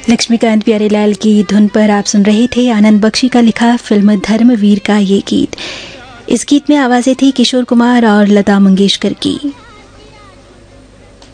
लक्ष्मीकांत प्यारेलाल की धुन पर आप सुन रहे थे आनंद बख्शी का लिखा फिल्म धर्मवीर का ये गीत। इस गीत में आवाजें थी किशोर कुमार और लता मंगेशकर की।